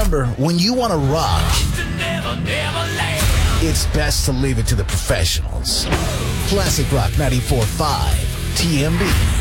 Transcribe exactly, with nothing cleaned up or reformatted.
remember, when you want to rock, it's best to leave it to the professionals. Classic Rock ninety-four point five, T M B.